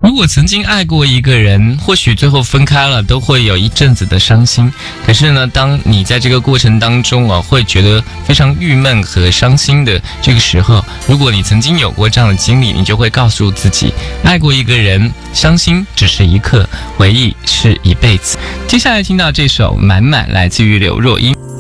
如果曾经爱过一个人，或许最后分开了都会有一阵子的伤心，可是呢，当你在这个过程当中会觉得非常郁闷和伤心的这个时候，如果你曾经有过这样的经历，你就会告诉自己，爱过一个人，伤心只是一刻，回忆是一辈子。接下来听到这首《满满》来自于刘若英。